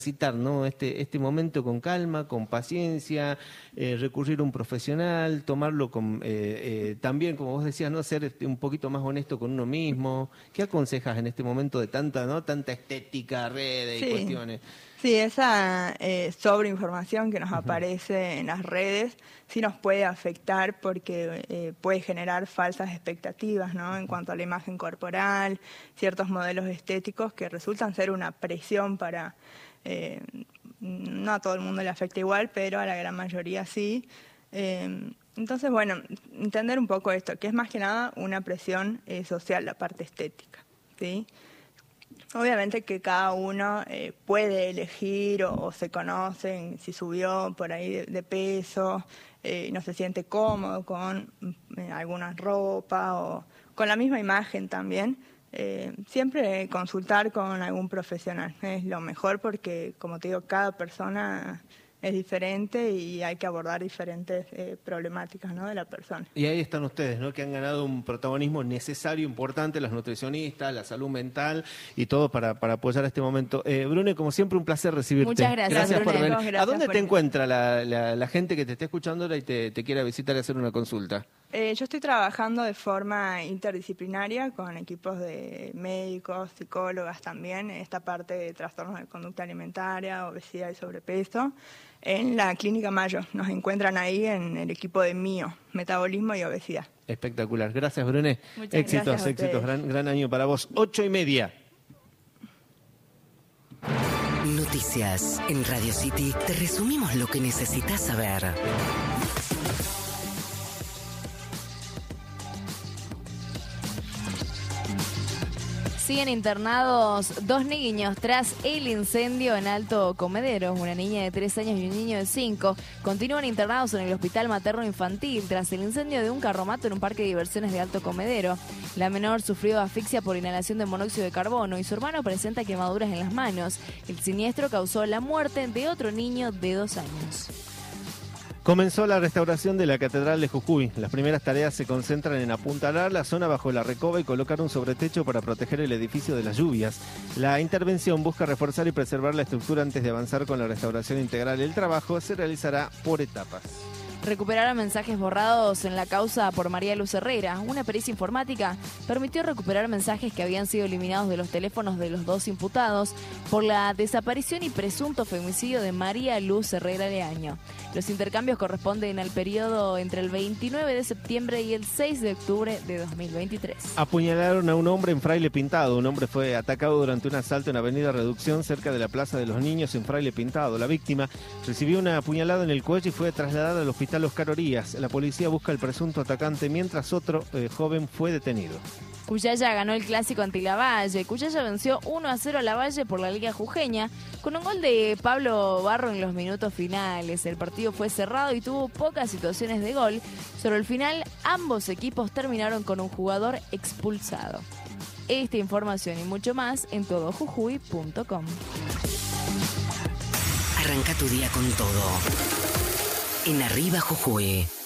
citar, ¿no? Este momento con calma, con paciencia, recurrir a un profesional, tomarlo también, como vos decías, ¿no? Ser un poquito más honesto con uno mismo. ¿Qué aconsejas en este momento de tanta estética, redes y cuestiones? Sí, esa sobreinformación que nos aparece en las redes sí nos puede afectar porque puede generar falsas expectativas, ¿no? En cuanto a la imagen corporal, ciertos modelos estéticos que resultan ser una presión para... no a todo el mundo le afecta igual, pero a la gran mayoría sí. Entonces, bueno, entender un poco esto, que es más que nada una presión social, la parte estética, ¿sí? Obviamente que cada uno puede elegir o se conocen si subió por ahí de peso, no se siente cómodo con alguna ropa o con la misma imagen también. Siempre consultar con algún profesional es lo mejor porque, como te digo, cada persona es diferente y hay que abordar diferentes problemáticas, ¿no? De la persona. Y ahí están ustedes, ¿no? Que han ganado un protagonismo necesario, importante, las nutricionistas, la salud mental y todo para apoyar este momento. Brune, como siempre, un placer recibirte. Muchas gracias, Brune. Por venir. ¿A dónde te venir. encuentra la gente que te esté escuchando ahora y te quiera visitar y hacer una consulta? Yo estoy trabajando de forma interdisciplinaria con equipos de médicos, psicólogas también, en esta parte de trastornos de conducta alimentaria, obesidad y sobrepeso, en la Clínica Mayo. Nos encuentran ahí en el equipo de MIO, Metabolismo y Obesidad. Espectacular. Gracias, Brune. Muchas éxitos, gracias éxitos. Gran año para vos. 8:30. Noticias. En Radio City te resumimos lo que necesitas saber. Siguen internados 2 niños tras el incendio en Alto Comedero. Una niña de 3 años y un niño de 5 continúan internados en el Hospital Materno Infantil tras el incendio de un carromato en un parque de diversiones de Alto Comedero. La menor sufrió asfixia por inhalación de monóxido de carbono y su hermano presenta quemaduras en las manos. El siniestro causó la muerte de otro niño de 2 años. Comenzó la restauración de la Catedral de Jujuy. Las primeras tareas se concentran en apuntalar la zona bajo la recoba y colocar un sobretecho para proteger el edificio de las lluvias. La intervención busca reforzar y preservar la estructura antes de avanzar con la restauración integral. El trabajo se realizará por etapas. Recuperaron mensajes borrados en la causa por María Luz Herrera. Una pericia informática permitió recuperar mensajes que habían sido eliminados de los teléfonos de los 2 imputados por la desaparición y presunto femicidio de María Luz Herrera Leaño. Los intercambios corresponden al periodo entre el 29 de septiembre y el 6 de octubre de 2023. Apuñalaron a un hombre en Fraile Pintado. Un hombre fue atacado durante un asalto en Avenida Reducción cerca de la Plaza de los Niños en Fraile Pintado. La víctima recibió una apuñalada en el cuello y fue trasladada al hospital Oscar Orías. La policía busca al presunto atacante mientras otro joven fue detenido. Cuyaya ganó el clásico ante Lavalle. Cuyaya venció 1-0 a Lavalle por la Liga Jujeña con un gol de Pablo Barro en los minutos finales. El partido fue cerrado y tuvo pocas situaciones de gol. Sobre el final, ambos equipos terminaron con un jugador expulsado. Esta información y mucho más en todojujuy.com. Arranca tu día con todo. En Arriba Jujuy.